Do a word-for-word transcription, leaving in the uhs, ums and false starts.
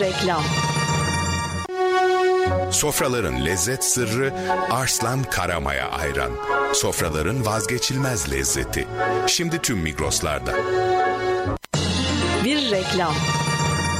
reklam. Sofraların lezzet sırrı Arslan Karamaya Ayran. Sofraların vazgeçilmez lezzeti. Şimdi tüm Migros'larda. Bir reklam.